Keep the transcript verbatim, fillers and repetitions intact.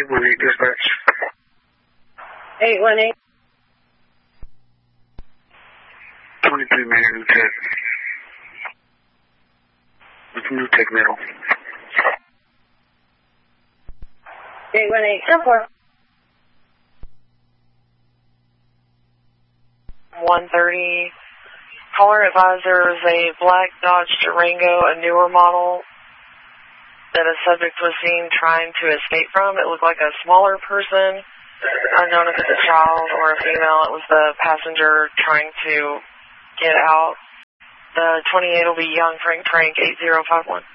eight one eight, dispatch. eight one eight. twenty-three man, New Tech. It's New Tech Middle. eight one eight, ten four. one thirty. Caller advised there was a black Dodge Durango, a newer model, that a subject was seen trying to escape from. It looked like a smaller person, unknown if it's a child or a female. It was the passenger trying to get out. The twenty-eight will be Young Frank Frank eight zero five one.